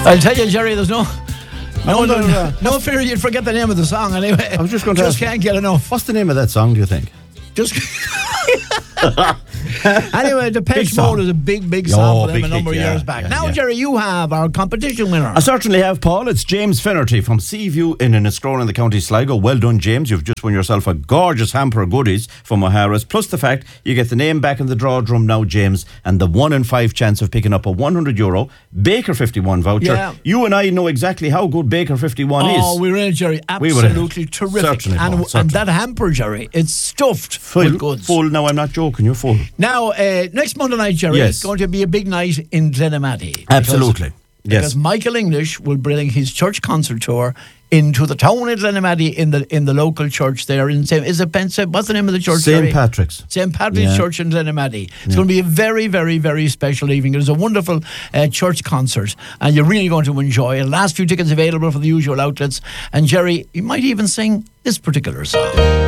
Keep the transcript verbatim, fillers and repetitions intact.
I'll tell you, Jerry, there's no no, no, uh, no fear you'd forget the name of the song anyway. I was just going to Just ask, can't get enough. what's the name of that song, do you think? Just anyway, the Big Depeche song. Mode is a big, big Oh, song for them big a number hit, of yeah, years back. yeah, now, yeah. Jerry, you have our competition winner. I certainly have, Paul. It's James Finnerty from Seaview in Enniscrone in the County Sligo. Well done, James. You've just won yourself a gorgeous hamper of goodies from O'Hara's, plus the fact you get the name back in the draw drum now, James, and the one in five chance of picking up a one hundred euro Baker fifty-one voucher. Yeah. You and I know exactly how good Baker fifty-one is. Oh, we're in it, Jerry. We were in it. Absolutely terrific. Certainly, Paul, and, and certainly. that hamper, Jerry, it's stuffed Full, with goods. full. Now, I'm not joking. You're full. Now, uh, next Monday night, Jerry, Yes. it's going to be a big night in Glenamaddy. Absolutely. Because, Yes. because Michael English will bring his church concert tour into the town of Glenamaddy in the in the local church there. In Saint Is it Ben- what's the name of the church? Saint Jerry? Patrick's. Saint Patrick's Yeah. Church in Glenamaddy. It's Yeah. going to be a very, very, very special evening. There's a wonderful uh, church concert, and you're really going to enjoy it. Last few tickets available for the usual outlets. And Jerry, you might even sing this particular song.